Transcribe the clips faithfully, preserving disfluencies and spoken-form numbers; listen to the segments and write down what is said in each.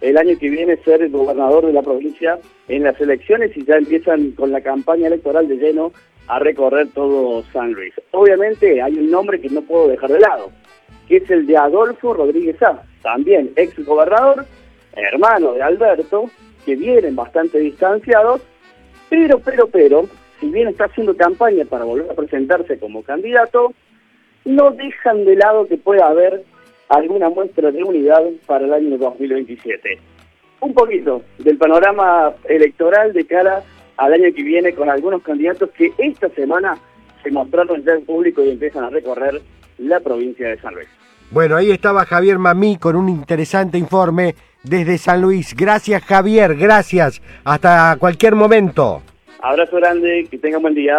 el año que viene ser el gobernador de la provincia en las elecciones y ya empiezan con la campaña electoral de lleno a recorrer todo San Luis. Obviamente hay un nombre que no puedo dejar de lado, que es el de Adolfo Rodríguez Sá, también ex gobernador, hermano de Alberto, que vienen bastante distanciados, pero, pero, pero, si bien está haciendo campaña para volver a presentarse como candidato, no dejan de lado que pueda haber alguna muestra de unidad para el año dos mil veintisiete. Un poquito del panorama electoral de cara al año que viene con algunos candidatos que esta semana se mostraron ya en público y empiezan a recorrer la provincia de San Luis. Bueno, ahí estaba Javier Mamí con un interesante informe desde San Luis. Gracias, Javier, gracias. Hasta cualquier momento. Abrazo grande, que tengan buen día.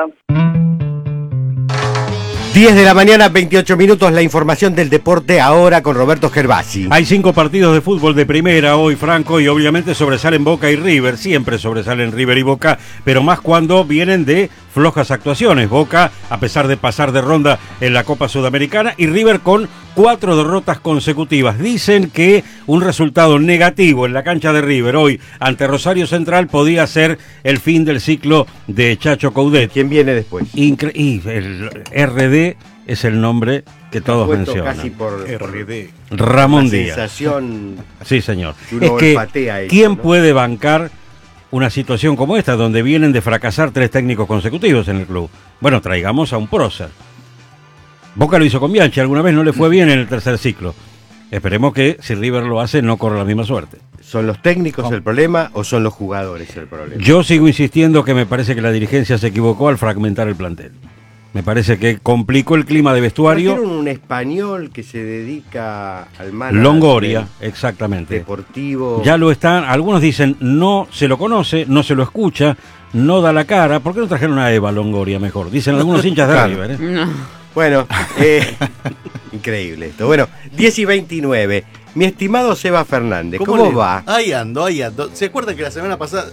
diez de la mañana, veintiocho minutos, la información del deporte ahora con Roberto Gervasi. Hay cinco partidos de fútbol de primera hoy, Franco, y obviamente sobresalen Boca y River. Siempre sobresalen River y Boca, pero más cuando vienen de flojas actuaciones. Boca, a pesar de pasar de ronda en la Copa Sudamericana, y River con cuatro derrotas consecutivas. Dicen que un resultado negativo en la cancha de River hoy ante Rosario Central podía ser el fin del ciclo de Chacho Coudet. ¿Quién viene después? Incre- y el R D es el nombre que todos mencionan. Casi por R D. Ramón Díaz. Sensación. Sí, señor. Que uno es que, olfatea eso, ¿quién ¿no? puede bancar una situación como esta, donde vienen de fracasar tres técnicos consecutivos en el club? Bueno, traigamos a un prócer. Boca lo hizo con Bianchi, alguna vez no le fue bien en el tercer ciclo. Esperemos que si River lo hace no corra la misma suerte. ¿Son los técnicos el problema o son los jugadores el problema? Yo sigo insistiendo que me parece que la dirigencia se equivocó al fragmentar el plantel. Me parece que complicó el clima de vestuario. Trajeron un español que se dedica al management Longoria, exactamente. Deportivo. Ya lo están, algunos dicen no se lo conoce, no se lo escucha, no da la cara. ¿Por qué no trajeron a Eva Longoria mejor? Dicen algunos hinchas de Claro. River, ¿eh? No. Bueno, eh, increíble esto. Bueno, diez y veintinueve. Mi estimado Seba Fernández, ¿cómo, le- va? Ahí ando, ahí ando. ¿Se acuerdan que la semana pasada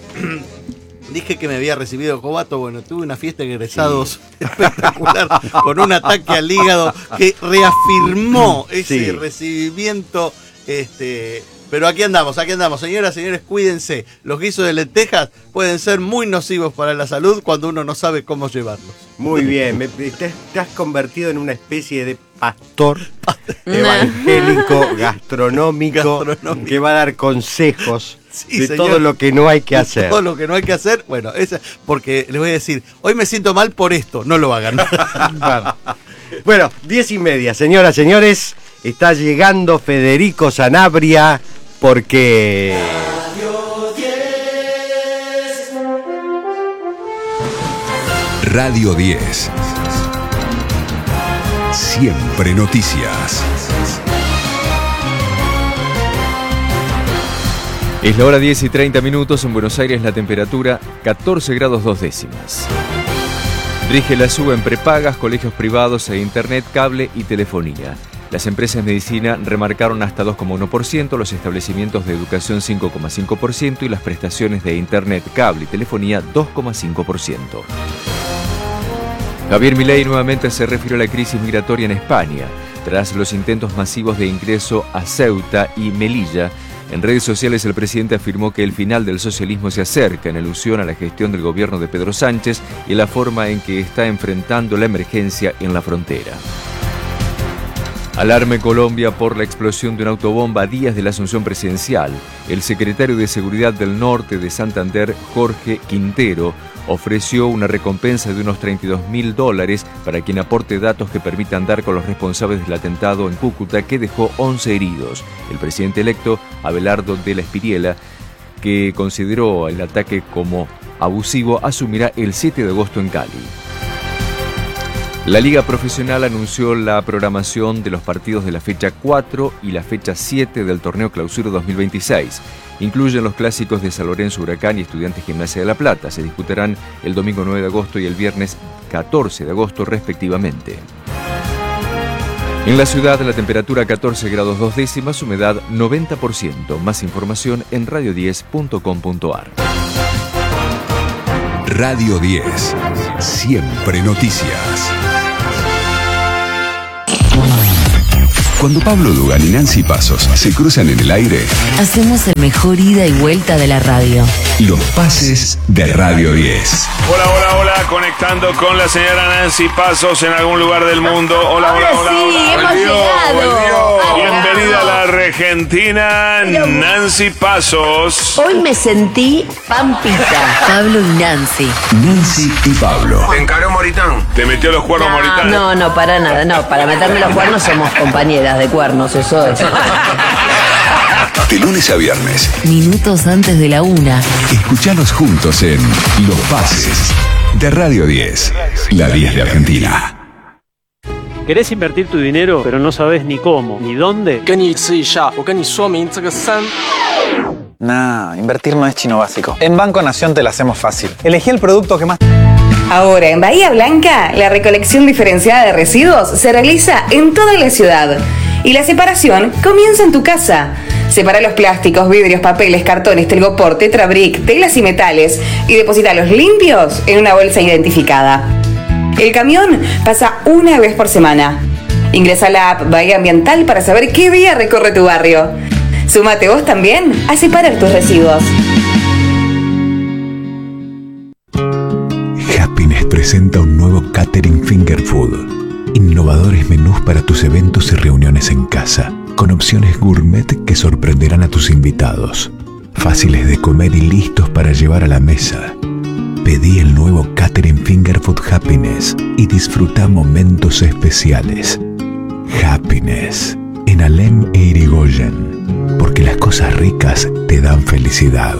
dije que me había recibido Cobato? Bueno, tuve una fiesta de egresados sí. espectacular con un ataque al hígado que reafirmó ese Sí. recibimiento. Este, pero aquí andamos, aquí andamos. Señoras, señores, cuídense. Los guisos de lentejas pueden ser muy nocivos para la salud cuando uno no sabe cómo llevarlos. Muy bien, me, te, te has convertido en una especie de pastor evangélico, gastronómico, Gastronómico. que va a dar consejos Sí, de señor. todo lo que no hay que hacer. Todo lo que no hay que hacer, bueno, esa, porque les voy a decir, hoy me siento mal por esto, no lo hagan. Claro. Bueno, diez y media, señoras, señores, está llegando Federico Sanabria porque... Radio diez. Siempre noticias. Es la hora diez y treinta minutos. En Buenos Aires la temperatura catorce grados dos décimas. Rige la suba en prepagas, colegios privados e internet, cable y telefonía. Las empresas de medicina remarcaron hasta dos coma uno por ciento, los establecimientos de educación cinco coma cinco por ciento y las prestaciones de internet, cable y telefonía dos coma cinco por ciento. Javier Milei nuevamente se refirió a la crisis migratoria en España. Tras los intentos masivos de ingreso a Ceuta y Melilla, en redes sociales el presidente afirmó que el final del socialismo se acerca, en alusión a la gestión del gobierno de Pedro Sánchez y la forma en que está enfrentando la emergencia en la frontera. Alarme Colombia por la explosión de una autobomba a días de la asunción presidencial. El secretario de Seguridad del Norte de Santander, Jorge Quintero, ofreció una recompensa de unos treinta y dos mil dólares para quien aporte datos que permitan dar con los responsables del atentado en Cúcuta que dejó once heridos. El presidente electo, Abelardo de la Espiriela, que consideró el ataque como abusivo, asumirá el siete de agosto en Cali. La Liga Profesional anunció la programación de los partidos de la fecha cuatro y la fecha siete del torneo Clausura dos mil veintiséis. Incluyen los clásicos de San Lorenzo Huracán y Estudiantes Gimnasia de La Plata. Se disputarán el domingo nueve de agosto y el viernes catorce de agosto respectivamente. En la ciudad la temperatura catorce grados dos décimas, humedad noventa por ciento. Más información en radio diez punto com punto ar. Radio diez. Siempre noticias. Cuando Pablo Dugan y Nancy Pasos se cruzan en el aire, hacemos el mejor ida y vuelta de la radio. Los pases de Radio diez. Hola, hola, hola, conectando con la señora Nancy Pasos en algún lugar del mundo. Hola, hola, hola, sí, hola. hemos Volvió, llegado. volvió. Bienvenida a la Argentina, Nancy Pasos. Hoy me sentí pampita. Pablo y Nancy. Nancy y Pablo. Te encaró Moritán. Te metió los cuernos No, Moritán. no, no, para nada, no. Para meterme los cuernos somos compañeras de cuernos, eso es. De lunes a viernes. Minutos antes de la una. Escuchanos juntos en Los Pases de Radio diez. La diez de Argentina. ¿Querés invertir tu dinero, pero no sabes ni cómo, ni dónde? Nah, invertir no es chino básico. En Banco Nación te lo hacemos fácil. Elegí el producto que más... Ahora, en Bahía Blanca, la recolección diferenciada de residuos se realiza en toda la ciudad. Y la separación comienza en tu casa. Separa los plásticos, vidrios, papeles, cartones, telgopor, tetrabric, telas y metales y deposítalos limpios en una bolsa identificada. El camión pasa una vez por semana. Ingresa a la app Bahía Ambiental para saber qué día recorre tu barrio. Súmate vos también a separar tus residuos. Happiness presenta un nuevo catering finger food. Innovadores menús para tus eventos y reuniones en casa, con opciones gourmet que sorprenderán a tus invitados. Fáciles de comer y listos para llevar a la mesa. Pedí el nuevo Catering Finger Food Happiness y disfruta momentos especiales. Happiness en Alem e Irigoyen, porque las cosas ricas te dan felicidad.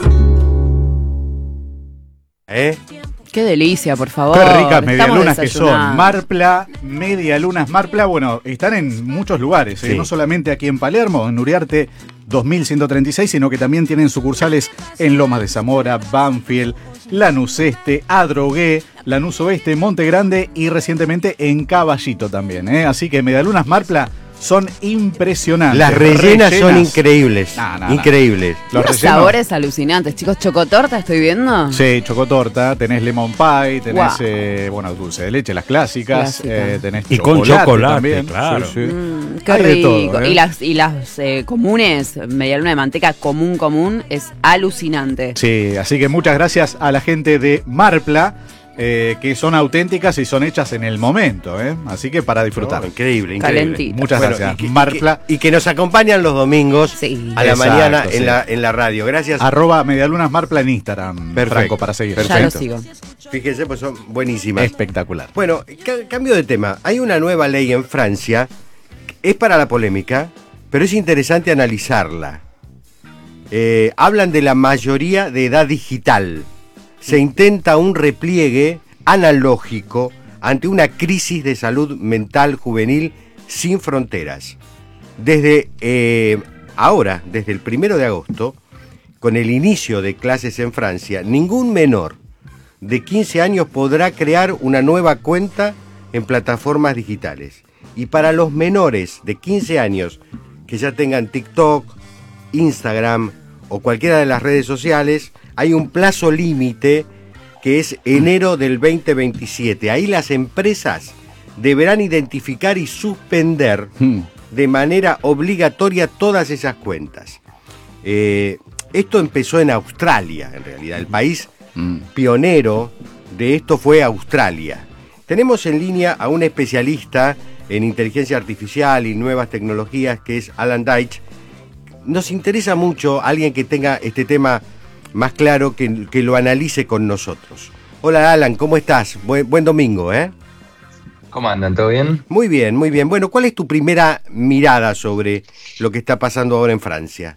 ¿Eh? Qué delicia, por favor. Qué ricas medialunas que son. desayunando. Marpla, medialunas Marpla, bueno, están en muchos lugares, ¿eh? Sí. No solamente aquí en Palermo, en Uriarte dos mil ciento treinta y seis, sino que también tienen sucursales en Lomas de Zamora, Banfield, Lanús Este, Adrogué, Lanús Oeste, Monte Grande y recientemente en Caballito también, ¿eh? Así que medialunas Marpla son impresionantes. Las rellenas, rellenas. son increíbles. No, no, no. Increíbles. Los rellenos... sabores alucinantes. Chicos, chocotorta estoy viendo. Sí, chocotorta, tenés lemon pie, tenés wow. eh, bueno, dulce de leche, las clásicas, Clásica. eh, tenés y chocolate con chocolate también. claro. Sí, sí. Mm, qué Hay de rico. todo, ¿eh? Y las, y las eh, comunes, medialuna de manteca común, común, es alucinante. Sí, así que muchas gracias a la gente de Marpla, eh, que son auténticas y son hechas en el momento, ¿eh? Así que para disfrutar. Oh, increíble, increíble. Calentito. Muchas Bueno, gracias, y que, Marpla. Y que, y que nos acompañan los domingos sí. a la Exacto, mañana sí. en, la, en la radio. Gracias. Arroba Medialunas Marpla en Instagram, Perfecto. Franco, para seguir. Ya lo sigo. Fíjense, pues son buenísimas. Espectacular. Bueno, ca- cambio de tema. Hay una nueva ley en Francia, es para la polémica, pero es interesante analizarla. Eh, hablan de la mayoría de edad digital. Se intenta un repliegue analógico ante una crisis de salud mental juvenil sin fronteras. Desde eh, ahora, desde el primero de agosto, con el inicio de clases en Francia, ningún menor de quince años podrá crear una nueva cuenta en plataformas digitales. Y para los menores de quince años que ya tengan TikTok, Instagram o cualquiera de las redes sociales, hay un plazo límite que es enero del veinte veintisiete. Ahí las empresas deberán identificar y suspender de manera obligatoria todas esas cuentas. Eh, esto empezó en Australia, en realidad. El país mm. pionero de esto fue Australia. Tenemos en línea a un especialista en inteligencia artificial y nuevas tecnologías, que es Alan Deitch. Nos interesa mucho alguien que tenga este tema más claro, que, que lo analice con nosotros. Hola Alan, ¿cómo estás? Buen, buen domingo, ¿eh? ¿Cómo andan? ¿Todo bien? Muy bien, muy bien. Bueno, ¿cuál es tu primera mirada sobre lo que está pasando ahora en Francia?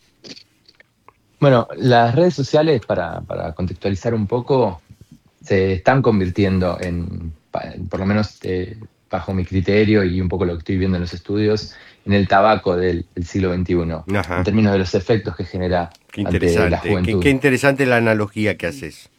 Bueno, las redes sociales, para, para contextualizar un poco, se están convirtiendo en, por lo menos eh, bajo mi criterio y un poco lo que estoy viendo en los estudios, en el tabaco del, del siglo veintiuno, Ajá. en términos de los efectos que genera qué ante la juventud. Qué, qué interesante la analogía que haces.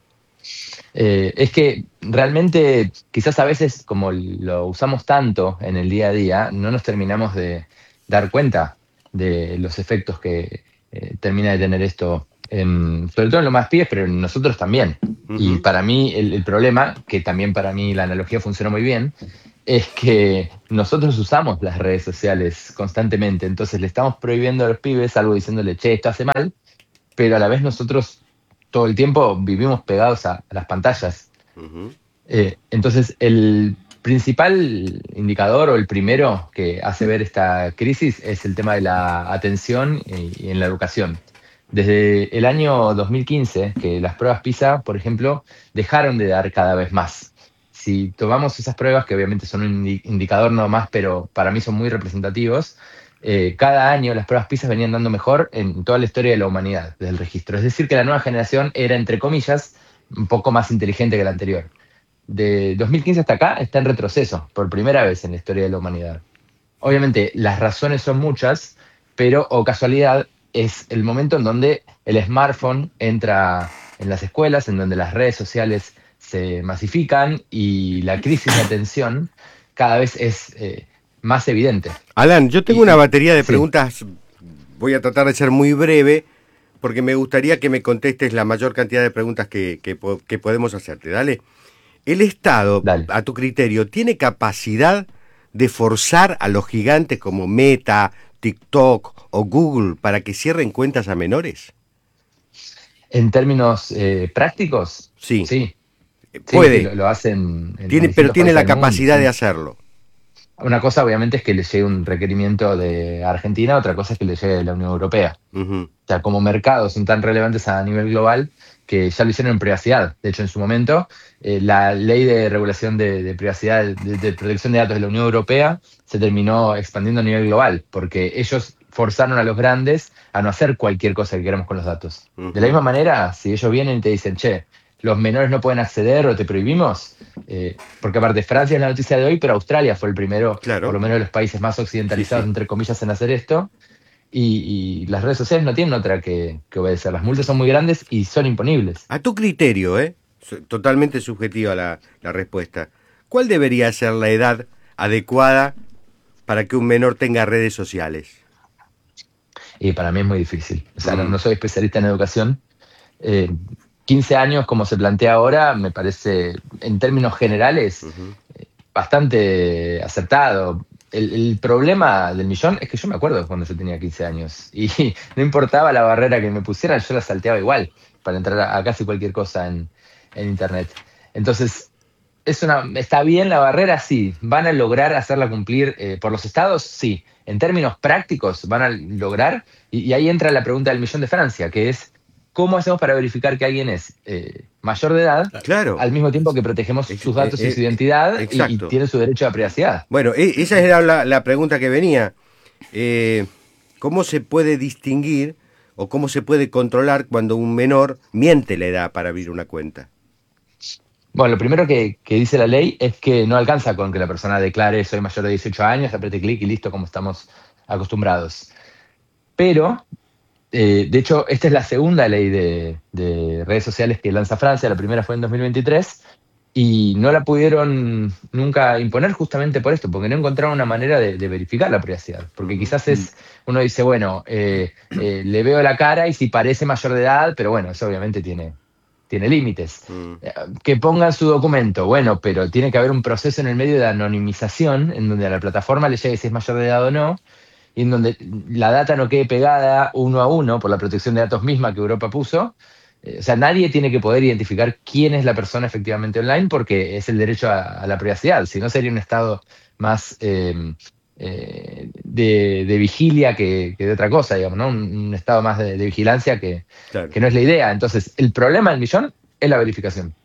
Eh, es que realmente quizás a veces, como lo usamos tanto en el día a día, no nos terminamos de dar cuenta de los efectos que eh, termina de tener esto, en, sobre todo en los más pibes, pero en nosotros también. Uh-huh. Y para mí el, el problema, que también para mí la analogía funciona muy bien, es que nosotros usamos las redes sociales constantemente, entonces le estamos prohibiendo a los pibes algo diciéndole, che, esto hace mal, pero a la vez nosotros todo el tiempo vivimos pegados a, a las pantallas. Uh-huh. Eh, entonces, el principal indicador o el primero que hace ver esta crisis es el tema de la atención y, y en la educación. Desde el año dos mil quince, que las pruebas PISA, por ejemplo, dejaron de dar cada vez más. Si tomamos esas pruebas, que obviamente son un indicador no más, pero para mí son muy representativos, eh, cada año las pruebas PISA venían dando mejor en toda la historia de la humanidad, desde el registro. Es decir, que la nueva generación era, entre comillas, un poco más inteligente que la anterior. De dos mil quince hasta acá está en retroceso, por primera vez en la historia de la humanidad. Obviamente, las razones son muchas, pero, o casualidad, es el momento en donde el smartphone entra en las escuelas, en donde las redes sociales se masifican y la crisis de atención cada vez es eh, más evidente. Alan, yo tengo y, una batería de sí. preguntas, voy a tratar de ser muy breve, porque me gustaría que me contestes la mayor cantidad de preguntas que, que, que podemos hacerte. Dale. ¿El Estado, Dale. a tu criterio, tiene capacidad de forzar a los gigantes como Meta, TikTok o Google para que cierren cuentas a menores? En términos eh, prácticos, sí. Sí. Puede. Sí, lo, lo hacen. En tiene, pero tiene la capacidad mundo, de hacerlo. Una cosa, obviamente, es que le llegue un requerimiento de Argentina, otra cosa es que le llegue de la Unión Europea. Uh-huh. O sea, como mercados son tan relevantes a nivel global que ya lo hicieron en privacidad. De hecho, en su momento, eh, la ley de regulación de, de privacidad, de, de protección de datos de la Unión Europea se terminó expandiendo a nivel global, porque ellos forzaron a los grandes a no hacer cualquier cosa que queramos con los datos. Uh-huh. De la misma manera, si ellos vienen y te dicen, che, los menores no pueden acceder o te prohibimos, eh, porque aparte Francia es la noticia de hoy, pero Australia fue el primero, claro. por lo menos de los países más occidentalizados, sí, sí. entre comillas, en hacer esto, y, y las redes sociales no tienen otra que, que obedecer. Las multas son muy grandes y son imponibles. A tu criterio, ¿eh? totalmente subjetiva la, la respuesta, ¿cuál debería ser la edad adecuada para que un menor tenga redes sociales? Y para mí es muy difícil. O sea, mm. no, no soy especialista en educación. Eh, quince años, como se plantea ahora, me parece, en términos generales, uh-huh. bastante acertado. El, el problema del millón es que yo me acuerdo cuando yo tenía quince años y no importaba la barrera que me pusieran, yo la salteaba igual para entrar a, a casi cualquier cosa en, en Internet. Entonces, es una, ¿está bien la barrera? Sí. ¿Van a lograr hacerla cumplir eh, por los estados? Sí. En términos prácticos, ¿van a lograr? Y, y ahí entra la pregunta del millón de Francia, que es, ¿cómo hacemos para verificar que alguien es eh, mayor de edad, claro. al mismo tiempo que protegemos sus datos eh, eh, y su identidad y, y tiene su derecho a privacidad? Bueno, esa era la, la pregunta que venía. Eh, ¿Cómo se puede distinguir o cómo se puede controlar cuando un menor miente la edad para abrir una cuenta? Bueno, lo primero que, que dice la ley es que no alcanza con que la persona declare soy mayor de dieciocho años, apriete clic y listo, como estamos acostumbrados. Pero... Eh, de hecho, esta es la segunda ley de, de redes sociales que lanza Francia, la primera fue en dos mil veintitrés, y no la pudieron nunca imponer justamente por esto, porque no encontraron una manera de, de verificar la privacidad. Porque quizás es, uno dice, bueno, eh, eh, le veo la cara y si parece mayor de edad, pero bueno, eso obviamente tiene, tiene límites. Mm. Eh, que pongan su documento, bueno, pero tiene que haber un proceso en el medio de anonimización, en donde a la plataforma le llegue si es mayor de edad o no, y en donde la data no quede pegada uno a uno por la protección de datos misma que Europa puso. Eh, o sea, nadie tiene que poder identificar quién es la persona efectivamente online porque es el derecho a, a la privacidad. Si no, sería un estado más eh, eh, de, de vigilia que, que de otra cosa, digamos, ¿no? Un, un estado más de, de vigilancia que, claro. que no es la idea. Entonces, el problema del millón es la verificación.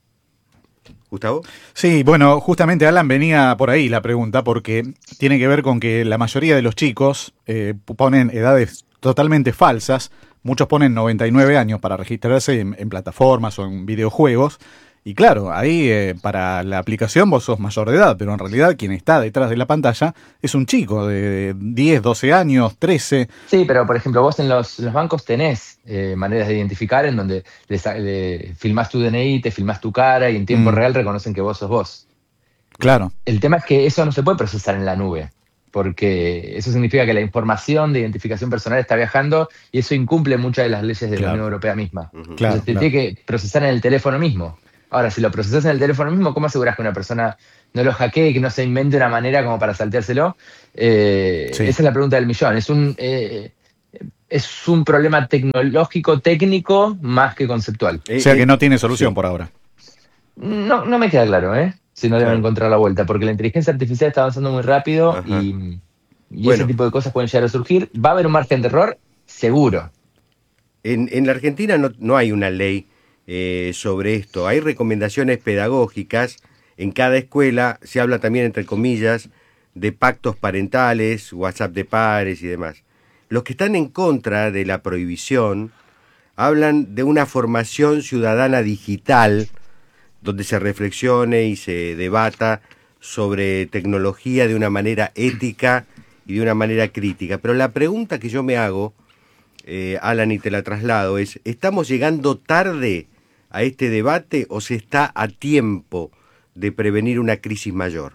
¿Gustavo? Sí, bueno, justamente Alan venía por ahí la pregunta porque tiene que ver con que la mayoría de los chicos eh, ponen edades totalmente falsas. Muchos ponen noventa y nueve años para registrarse en, en plataformas o en videojuegos. Y claro, ahí eh, para la aplicación vos sos mayor de edad, pero en realidad quien está detrás de la pantalla es un chico de diez, doce años, trece. Sí, pero por ejemplo vos en los, los bancos tenés eh, maneras de identificar en donde le, le filmás tu D N I, te filmás tu cara y en tiempo mm. real reconocen que vos sos vos. Claro. El tema es que eso no se puede procesar en la nube, porque eso significa que la información de identificación personal está viajando y eso incumple muchas de las leyes de claro. la Unión Europea misma. Uh-huh. Claro, Entonces, te claro. tiene que procesar en el teléfono mismo. Ahora, si lo procesas en el teléfono mismo, ¿cómo aseguras que una persona no lo hackee, que no se invente una manera como para salteárselo? Eh, Sí. Esa es la pregunta del millón. Es un, eh, es un problema tecnológico, técnico, más que conceptual. O sea que no tiene solución por ahora. No, no me queda claro, ¿eh? Si no deben Claro. encontrar la vuelta, porque la inteligencia artificial está avanzando muy rápido Ajá. y, y Bueno. ese tipo de cosas pueden llegar a surgir. ¿Va a haber un margen de error? Seguro. En, en la Argentina no, no hay una ley eh, sobre esto. Hay recomendaciones pedagógicas. En cada escuela se habla también, entre comillas, de pactos parentales, WhatsApp de padres y demás. Los que están en contra de la prohibición hablan de una formación ciudadana digital donde se reflexione y se debata sobre tecnología de una manera ética y de una manera crítica. Pero la pregunta que yo me hago, eh, Alan, y te la traslado, es, ¿estamos llegando tarde a este debate o se está a tiempo de prevenir una crisis mayor?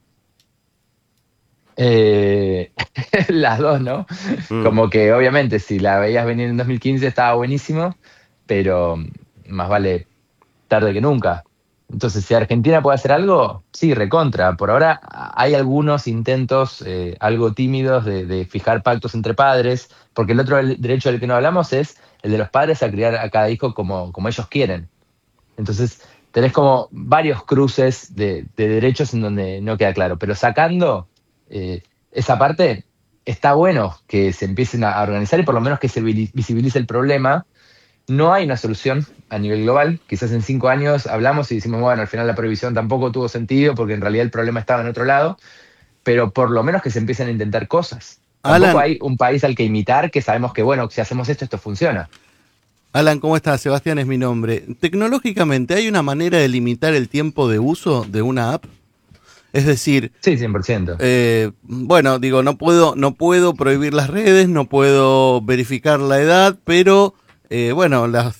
Eh, las dos, ¿no? Mm. Como que obviamente si la veías venir en dos mil quince estaba buenísimo, pero más vale tarde que nunca. Entonces, si Argentina puede hacer algo, sí, recontra. Por ahora hay algunos intentos eh, algo tímidos de, de fijar pactos entre padres, porque el otro derecho del que no hablamos es el de los padres a criar a cada hijo como, como ellos quieren. Entonces, tenés como varios cruces de, de derechos en donde no queda claro. Pero sacando eh, esa parte, está bueno que se empiecen a organizar y por lo menos que se visibilice el problema. No hay una solución a nivel global. Quizás en cinco años hablamos y decimos, bueno, al final la prohibición tampoco tuvo sentido porque en realidad el problema estaba en otro lado, pero por lo menos que se empiecen a intentar cosas. Alan. Tampoco hay un país al que imitar que sabemos que, bueno, si hacemos esto, esto funciona. Alan, ¿cómo estás? Sebastián es mi nombre. Tecnológicamente, ¿hay una manera de limitar el tiempo de uso de una app? Es decir... Sí, cien por ciento. Eh, bueno, digo, no puedo, no puedo prohibir las redes, no puedo verificar la edad, pero... Eh, bueno, la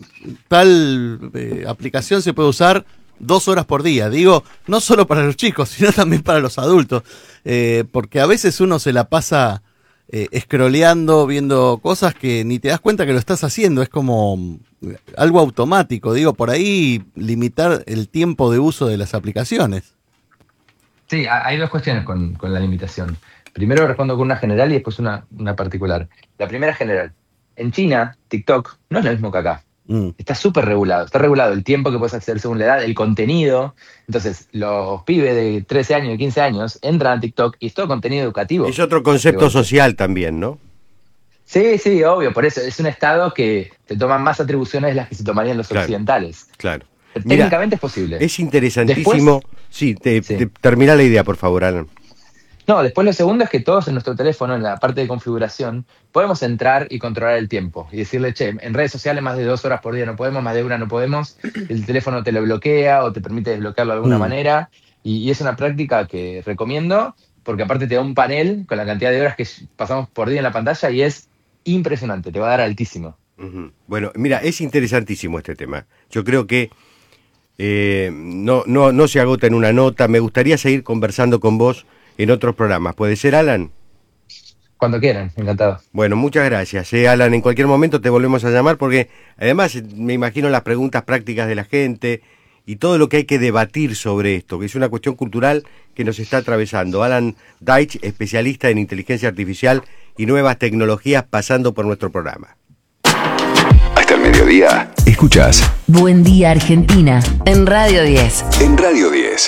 tal eh, aplicación se puede usar dos horas por día. Digo, no solo para los chicos, sino también para los adultos. Eh, porque a veces uno se la pasa eh, scrolleando, viendo cosas que ni te das cuenta que lo estás haciendo. Es como algo automático. Digo, por ahí limitar el tiempo de uso de las aplicaciones. Sí, hay dos cuestiones con, con la limitación. Primero respondo con una general y después una, una particular. La primera general. En China, TikTok no es lo mismo que acá. Mm. Está súper regulado. Está regulado el tiempo que puedes acceder según la edad, el contenido. Entonces, los pibes de trece años y quince años entran a TikTok y es todo contenido educativo. Es otro concepto social también, ¿no? Sí, sí, obvio. Por eso es un estado que te toma más atribuciones de las que se tomarían los Claro, occidentales. Claro. Técnicamente es posible. Es interesantísimo. Después, sí, te, sí. te- termina la idea, por favor, Alan. No, después lo segundo es que todos en nuestro teléfono, en la parte de configuración, podemos entrar y controlar el tiempo y decirle, che, en redes sociales más de dos horas por día no podemos, más de una no podemos, el teléfono te lo bloquea o te permite desbloquearlo de alguna Mm. manera y, y es una práctica que recomiendo porque aparte te da un panel con la cantidad de horas que pasamos por día en la pantalla y es impresionante, te va a dar altísimo. Ujú. Bueno, mira, es interesantísimo este tema. Yo creo que eh, no, no, no se agota en una nota. Me gustaría seguir conversando con vos en otros programas. ¿Puede ser, Alan? Cuando quieran, encantado. Bueno, muchas gracias, eh, Alan. En cualquier momento te volvemos a llamar porque además me imagino las preguntas prácticas de la gente y todo lo que hay que debatir sobre esto, que es una cuestión cultural que nos está atravesando. Alan Deitch, especialista en inteligencia artificial y nuevas tecnologías, pasando por nuestro programa. Hasta el mediodía. Escuchás Buen Día Argentina en Radio diez. en Radio diez.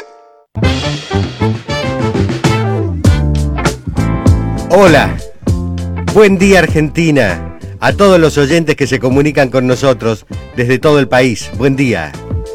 Hola, buen día Argentina, a todos los oyentes que se comunican con nosotros desde todo el país, buen día.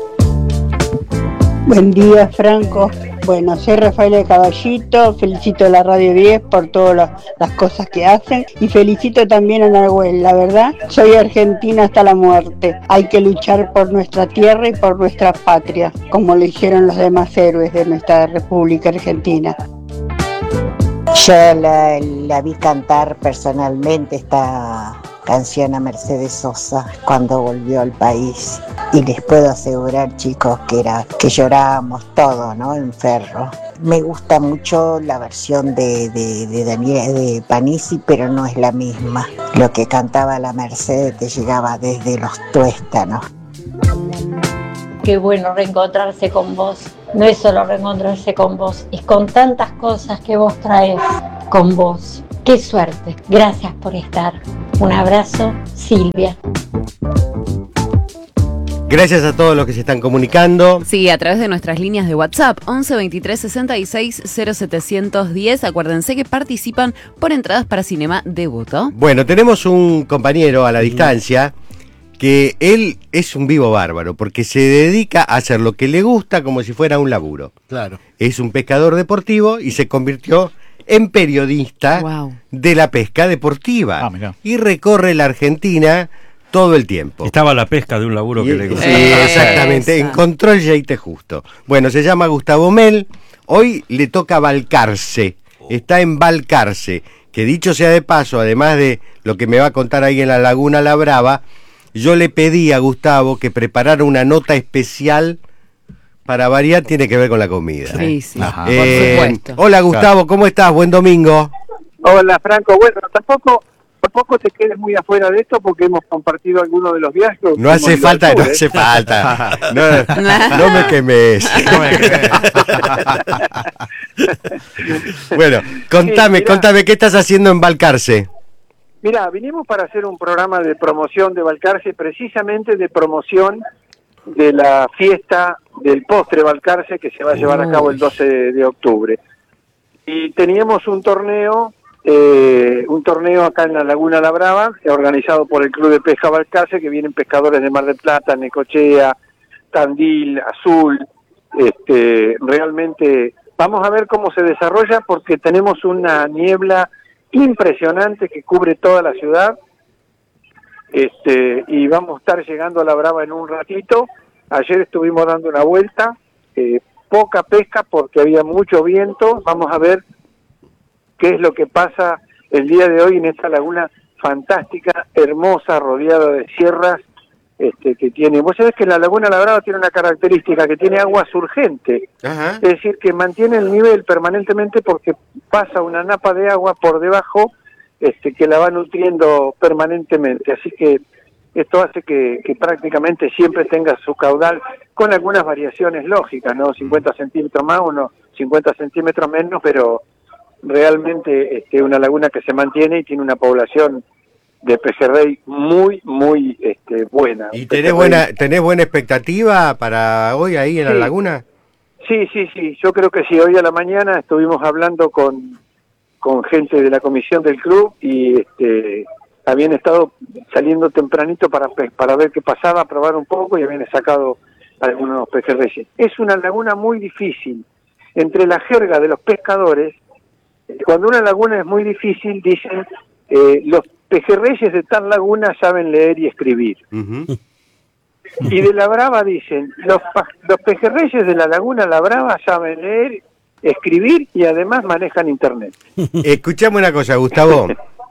Buen día, Franco. Bueno, soy Rafael de Caballito, felicito a la Radio diez por todas las, las cosas que hacen y felicito también a Nahuel, la verdad, soy argentina hasta la muerte. Hay que luchar por nuestra tierra y por nuestra patria, como lo hicieron los demás héroes de nuestra República Argentina. Yo la, la vi cantar personalmente esta canción a Mercedes Sosa cuando volvió al país y les puedo asegurar, chicos, que era que llorábamos todos, ¿no? En Ferro. Me gusta mucho la versión de, de, de Daniel de Panisi, pero no es la misma. Lo que cantaba la Mercedes te llegaba desde los tuéstanos. qué bueno reencontrarse con vos. No es solo reencontrarse con vos, es con tantas cosas que vos traes con vos. Qué suerte. Gracias por estar. Un abrazo, Silvia. Gracias a todos los que se están comunicando. Sí, a través de nuestras líneas de WhatsApp, once veintitrés sesenta y seis cero setecientos diez. Acuérdense que participan por entradas para Cinema Debuto. Bueno, tenemos un compañero a la distancia que él es un vivo bárbaro porque se dedica a hacer lo que le gusta como si fuera un laburo. Claro. Es un pescador deportivo y se convirtió en periodista wow. de la pesca deportiva. Ah, mirá. Y recorre la Argentina todo el tiempo. Estaba la pesca de un laburo y, que le gusta. Sí, exactamente. Esa. Encontró el yeite justo. Bueno, se llama Gustavo Mel. Hoy le toca Balcarce. Está en Balcarce. Que dicho sea de paso, además de lo que me va a contar ahí en la Laguna La Brava, yo le pedí a Gustavo que preparara una nota especial para variar, tiene que ver con la comida. Sí, sí, Ajá. por Eh, supuesto. Hola Gustavo, ¿cómo estás? Buen domingo. Hola Franco, bueno, tampoco tampoco te quedes muy afuera de esto porque hemos compartido algunos de los viajes. No hace falta, no hace falta. No, no me quemes. No me quemes. Bueno, contame, sí, contame, ¿qué estás haciendo en Balcarce? Mira, vinimos para hacer un programa de promoción de Balcarce, precisamente de promoción de la fiesta del postre Balcarce que se va a llevar a cabo el doce de octubre. Y teníamos un torneo, eh, un torneo acá en la Laguna La Brava, organizado por el Club de Pesca Balcarce, que vienen pescadores de Mar del Plata, Necochea, Tandil, Azul. Este, realmente vamos a ver cómo se desarrolla porque tenemos una niebla impresionante que cubre toda la ciudad. Este, y vamos a estar llegando a La Brava en un ratito. Ayer estuvimos dando una vuelta, eh, poca pesca porque había mucho viento. Vamos a ver qué es lo que pasa el día de hoy en esta laguna fantástica, hermosa, rodeada de sierras, este, que tiene. Vos sabés que la Laguna La Brava tiene una característica, que tiene agua surgente. Ajá. Es decir, que mantiene el nivel permanentemente porque pasa una napa de agua por debajo, Este, que la va nutriendo permanentemente, así que esto hace que, que prácticamente siempre tenga su caudal con algunas variaciones lógicas, ¿no? cincuenta centímetros más, unos cincuenta centímetros menos, pero realmente este, una laguna que se mantiene y tiene una población de pejerrey muy, muy este, buena. ¿Y tenés buena, tenés buena expectativa para hoy ahí en sí. la laguna? Sí, sí, sí, yo creo que sí. Hoy a la mañana estuvimos hablando con con gente de la comisión del club y este, habían estado saliendo tempranito para para ver qué pasaba, probar un poco y habían sacado algunos pejerreyes. Es una laguna muy difícil. Entre la jerga de los pescadores, cuando una laguna es muy difícil, dicen, eh, los pejerreyes de tal laguna saben leer y escribir. Uh-huh. Y de La Brava dicen, los, los pejerreyes de la Laguna La Brava saben leer, escribir y además manejan internet. Escuchame una cosa, Gustavo.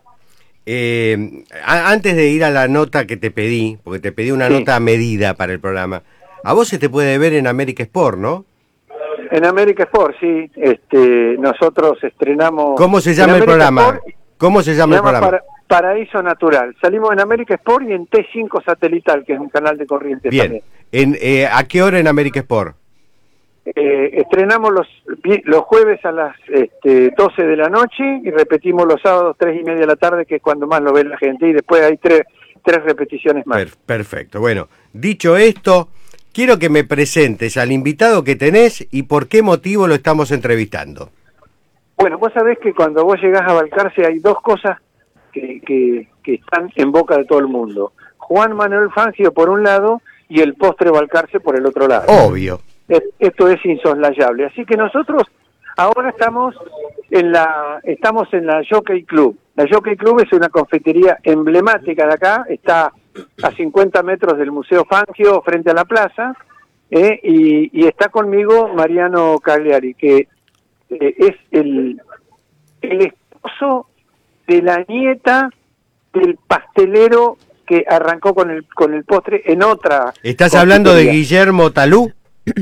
Eh, a, antes de ir a la nota que te pedí, porque te pedí una sí. nota a medida para el programa, a vos se te puede ver en América Sport, ¿no? En América Sport, sí. Este, nosotros estrenamos... ¿Cómo se llama el programa? Sport, ¿Cómo se llama, se llama el programa? Para, Paraíso Natural. Salimos en América Sport y en T cinco Satelital, que es un canal de corriente. Bien. También. En, eh, ¿A qué hora en América Sport? Eh, estrenamos los los jueves a las este, doce de la noche y repetimos los sábados tres y media de la tarde, que es cuando más lo ve la gente, y después hay tres, tres repeticiones más. Per- perfecto. Bueno, dicho esto, quiero que me presentes al invitado que tenés y por qué motivo lo estamos entrevistando. Bueno, vos sabés que cuando vos llegás a Balcarce hay dos cosas que, que, que están en boca de todo el mundo. Juan Manuel Fangio por un lado y el postre Balcarce por el otro lado. Obvio. Esto es insoslayable. Así que nosotros ahora estamos en la estamos en la Jockey Club. La Jockey Club es una confitería emblemática de acá, está a cincuenta metros del Museo Fangio, frente a la plaza, eh, y, y está conmigo Mariano Cagliari, que eh, es el, el esposo de la nieta del pastelero que arrancó con el con el postre en otra. ¿Estás hablando de Guillermo Talú?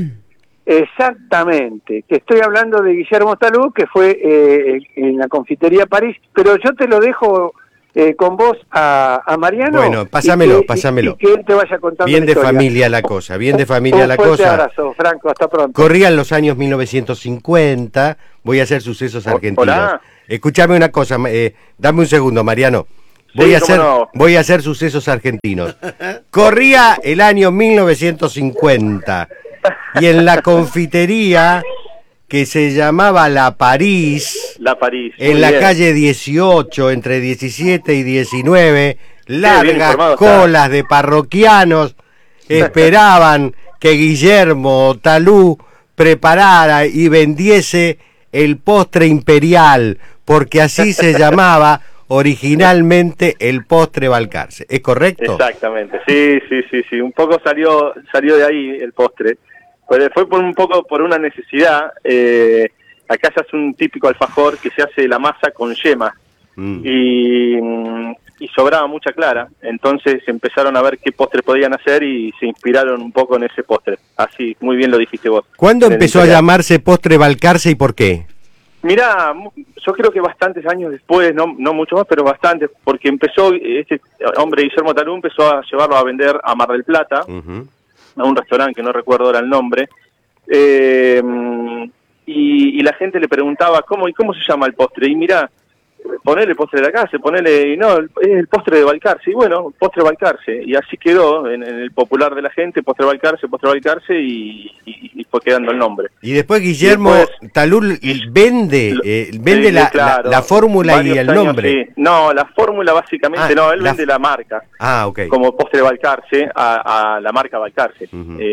Exactamente, que estoy hablando de Guillermo Talú, que fue eh, en la confitería París, pero yo te lo dejo eh, con vos a, a Mariano. Bueno, pásamelo, y que, pásamelo. Y, y que él te vaya contando Bien la de historia. familia la cosa, bien de familia Un la fuerte cosa. abrazo, Franco, hasta pronto. Corrían los años mil novecientos cincuenta, voy a hacer sucesos argentinos. hola. Escúchame una cosa, eh, dame un segundo, Mariano. Voy Sí, a hacer, cómo no. voy a hacer sucesos argentinos. Corría el año mil novecientos cincuenta y en la confitería que se llamaba La París, La París. en muy la bien. calle dieciocho, entre diecisiete y diecinueve, bien largas informado está. colas de parroquianos esperaban que Guillermo Talú preparara y vendiese el postre imperial, porque así se llamaba originalmente el postre Balcarce. ¿Es correcto? Exactamente, sí, sí, sí, sí. Un poco salió salió de ahí el postre. Pero fue por un poco por una necesidad. Eh, acá se hace un típico alfajor que se hace la masa con yema. Mm. Y, y sobraba mucha clara. Entonces empezaron a ver qué postre podían hacer y se inspiraron un poco en ese postre. Así, muy bien lo dijiste vos. ¿Cuándo En el empezó a imperial. llamarse postre Balcarce y por qué? Mirá, mu- yo creo que bastantes años después, no, no mucho más, pero bastantes, porque empezó, este hombre Guillermo Talú empezó a llevarlo a vender a Mar del Plata, a un restaurante que no recuerdo ahora el nombre, eh, y, y la gente le preguntaba, ¿cómo y cómo se llama el postre? Y mirá, ponele postre de la casa, ponele, y no, es el postre de Balcarce, y bueno, postre Balcarce, y así quedó en, en el popular de la gente, postre Balcarce, postre Balcarce, y, y, y fue quedando el nombre. Y después Guillermo Y después- Talú vende, eh, vende Sí, la, claro, la, la fórmula y varios el años, nombre. sí. No, la fórmula básicamente Ah, no, él la- vende la marca. Ah, ok. Como postre Balcarce a, a la marca Balcarce.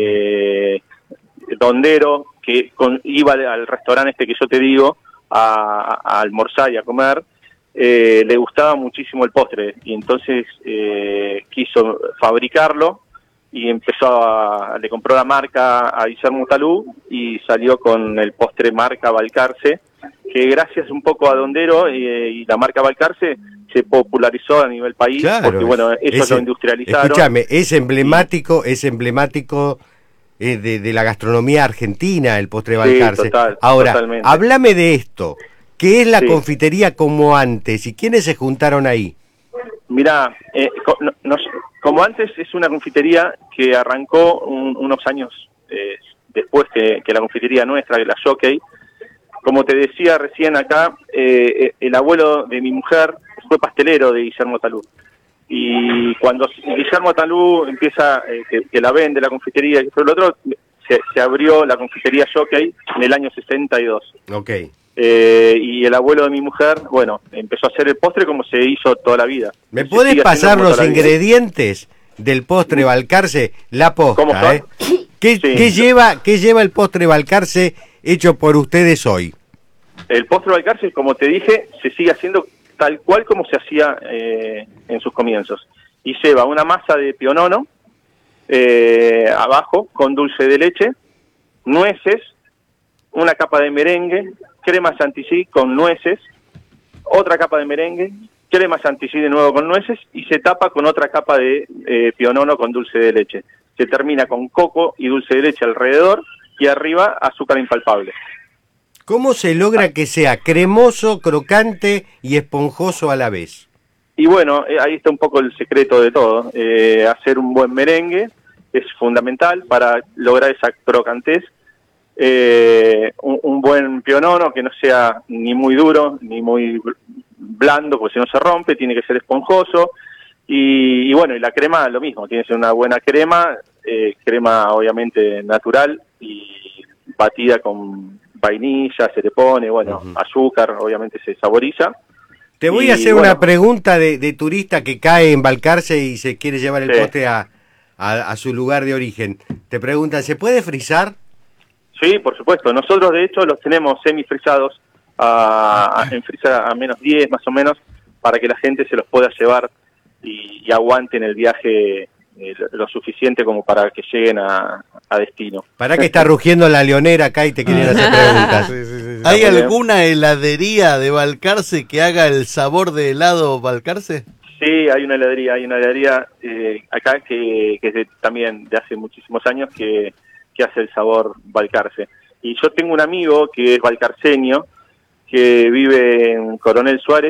eh, Dondero, que con, iba al, al restaurante este que yo te digo a, a almorzar y a comer, eh, le gustaba muchísimo el postre y entonces eh, quiso fabricarlo y empezó a, le compró la marca a Guillermo Talú y salió con el postre marca Balcarce, que gracias un poco a Dondero eh, y la marca Balcarce se popularizó a nivel país, Claro, porque bueno, ellos ese- lo industrializaron. Escúchame, es emblemático, es emblemático eh, de, de la gastronomía argentina el postre Sí, Balcarce. total, Ahora, totalmente. háblame de esto. ¿Qué es la Sí. confitería como antes? ¿Y quiénes se juntaron ahí? Mirá, eh, co- no- nos- como antes es una confitería que arrancó un- unos años eh, después que, que la confitería nuestra, que la Jockey. Como te decía recién acá, eh, el abuelo de mi mujer fue pastelero de Guillermo Talú. Y cuando Guillermo Talú empieza, eh, que, que la vende la confitería y todo lo otro, se, se abrió la confitería Jockey en el año sesenta y dos. Ok. Eh, y el abuelo de mi mujer, bueno, empezó a hacer el postre como se hizo toda la vida. ¿Me Se puedes sigue haciendo pasar como los toda la vida. ingredientes del postre Balcarce? La posta, ¿Cómo son? ¿eh? ¿Qué, qué lleva, ¿Qué lleva el postre Balcarce hecho por ustedes hoy? El postre Balcarce, como te dije, se sigue haciendo tal cual como se hacía eh, en sus comienzos. Y lleva una masa de pionono eh, abajo con dulce de leche, nueces, una capa de merengue, crema chantilly con nueces, otra capa de merengue, crema chantilly de nuevo con nueces y se tapa con otra capa de eh, pionono con dulce de leche. Se termina con coco y dulce de leche alrededor y arriba azúcar impalpable. ¿Cómo se logra que sea cremoso, crocante y esponjoso a la vez? Y bueno, eh, ahí está un poco el secreto de todo. Eh, hacer un buen merengue es fundamental para lograr esa crocantez. Eh, un, un buen pionono que no sea ni muy duro ni muy blando, porque si no se rompe, tiene que ser esponjoso. Y, y bueno, y la crema lo mismo, tiene que ser una buena crema, eh, crema obviamente natural y batida con vainilla, se le pone, bueno, azúcar, obviamente se saboriza. Te voy Y, a hacer bueno, una pregunta de, de turista que cae en Balcarce y se quiere llevar el Sí. postre a, a, a su lugar de origen. Te preguntan, ¿se puede frizar? Sí, por supuesto. Nosotros, de hecho, los tenemos semifrizados a, a, en frisa a menos diez, más o menos, para que la gente se los pueda llevar y, y aguanten el viaje eh, lo, lo suficiente como para que lleguen a, a destino. Para que está rugiendo la leonera acá y te quieren hacer preguntas. ¿Hay Está muy bien. alguna heladería de Balcarce que haga el sabor de helado Balcarce? Sí, hay una heladería, hay una heladería eh, acá que, que es de- también de hace muchísimos años que, que hace el sabor Balcarce. Y yo tengo un amigo que es balcarceño, que vive en Coronel Suárez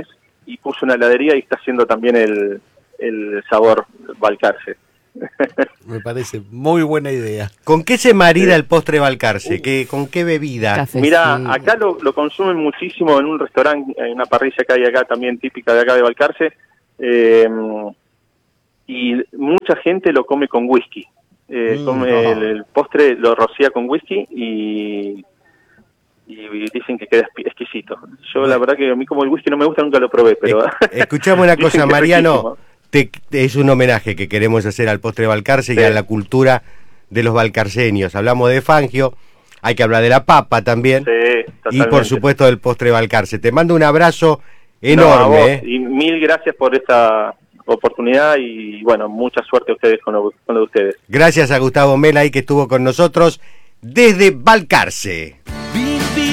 y puso una heladería y está haciendo también el, el sabor Balcarce. Me parece muy buena idea. ¿Con qué se marida el postre Balcarce? ¿Qué, ¿Con qué bebida? Mira, acá lo, lo consumen muchísimo en un restaurante, en una parrilla que hay acá también típica de acá de Balcarce, eh, y mucha gente lo come con whisky. Eh, Mm, come no. el, el postre lo rocía con whisky y, y dicen que queda exqui- exquisito. Yo la verdad que a mí como el whisky no me gusta, nunca lo probé, pero... Escuchame una dicen cosa, que es Mariano. riquísimo. Te, te- es un homenaje que queremos hacer al postre Balcarce y a la cultura de los balcarceños. Hablamos de Fangio, hay que hablar de la papa también. Sí, Y totalmente. por supuesto del postre Balcarce. Te mando un abrazo No, a enorme. vos, ¿eh? y mil gracias por esta oportunidad y bueno, mucha suerte a ustedes con lo, con lo de ustedes. Gracias a Gustavo Mela ahí que estuvo con nosotros desde Balcarce.